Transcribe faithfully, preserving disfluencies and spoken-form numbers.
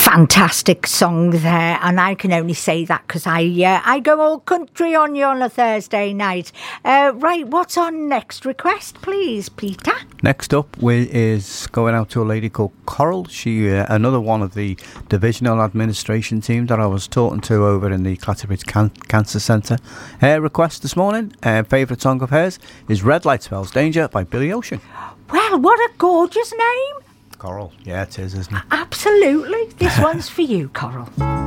Fantastic song there, and I can only say that because I uh, I go all country on you on a Thursday night. Uh, right, what's our next request, please, Peter? Next up we, is going out to a lady called Coral. She uh, another one of the divisional administration team that I was talking to over in the Clatterbridge Can- Cancer Centre. Her request this morning, uh, favourite song of hers, is Red Light Spells Danger by Billy Ocean. Well, what a gorgeous name. Coral, yeah, it is, isn't it? Absolutely. This one's for you, Coral.